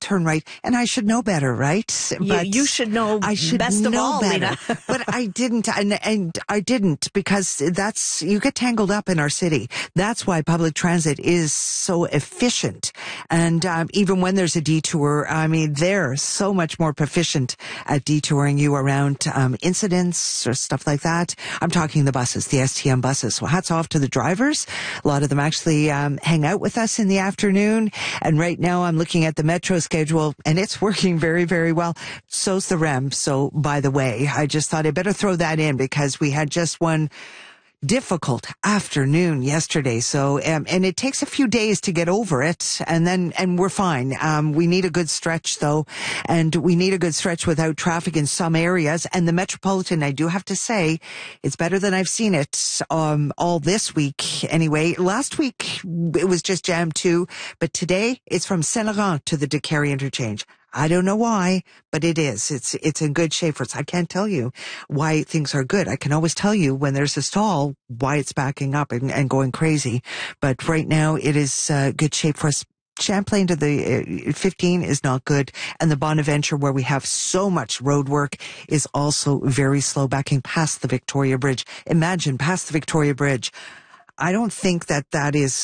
turn right, and I should know better, right? But you should know I should best of all, better. Lena. But I didn't, and I didn't, because you get tangled up in our city. That's why public transit is so efficient. And even when there's a detour, I mean, they're so much more proficient at detouring you around incidents or stuff like that. I'm talking the buses, the STM buses. So hats off to the drivers. A lot of them actually hang out with us in the afternoon. And right now I'm looking at the Metro schedule, and it's working very, very well. So's the REM. So by the way, I just thought I better throw that in, because we had just one difficult afternoon yesterday. So, and it takes a few days to get over it, and we're fine. We need a good stretch though, and we need a good stretch without traffic in some areas. And the Metropolitan, I do have to say, it's better than I've seen it, all this week anyway. Last week, it was just jammed too, but today it's from Saint-Laurent to the Décarie interchange. I don't know why, but it is. It's in good shape for us. I can't tell you why things are good. I can always tell you when there's a stall, why it's backing up and going crazy. But right now it is good shape for us. Champlain to the 15 is not good. And the Bonaventure, where we have so much road work, is also very slow, backing past the Victoria Bridge. Imagine, past the Victoria Bridge. I don't think that is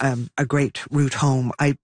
a great route home. I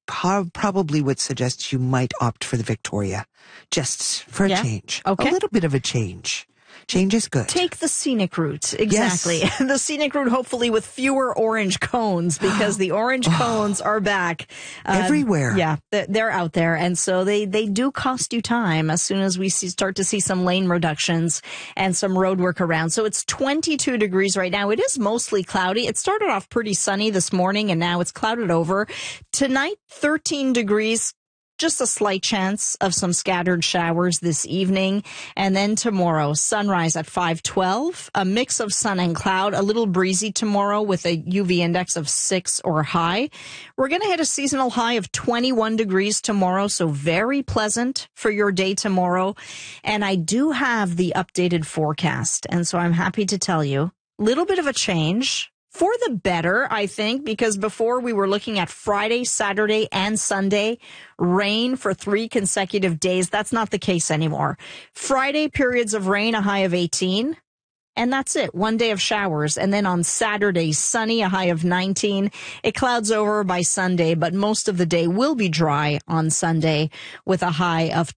probably would suggest you might opt for the Victoria, just for a change. Okay. A little bit of a change. Change is good. Take the scenic route. Exactly. Yes. The scenic route, hopefully with fewer orange cones, because the orange cones are back. Everywhere. Yeah, they're out there. And so they do cost you time as soon as we start to see some lane reductions and some road work around. So it's 22 degrees right now. It is mostly cloudy. It started off pretty sunny this morning, and now it's clouded over. Tonight, 13 degrees. Just a slight chance of some scattered showers this evening. And then tomorrow, sunrise at 5:12, a mix of sun and cloud, a little breezy tomorrow with a UV index of 6 or high. We're going to hit a seasonal high of 21 degrees tomorrow, so very pleasant for your day tomorrow. And I do have the updated forecast, and so I'm happy to tell you, a little bit of a change. For the better, I think, because before we were looking at Friday, Saturday, and Sunday, rain for 3 consecutive days. That's not the case anymore. Friday, periods of rain, a high of 18. And that's it. 1 day of showers. And then on Saturday, sunny, a high of 19. It clouds over by Sunday, but most of the day will be dry on Sunday with a high of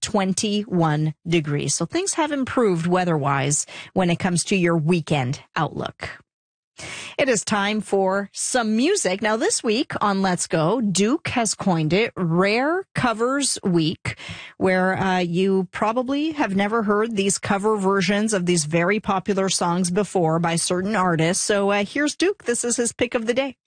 21 degrees. So things have improved weather-wise when it comes to your weekend outlook. It is time for some music. Now, this week on Let's Go, Duke has coined it Rare Covers Week, where you probably have never heard these cover versions of these very popular songs before by certain artists. So here's Duke. This is his pick of the day.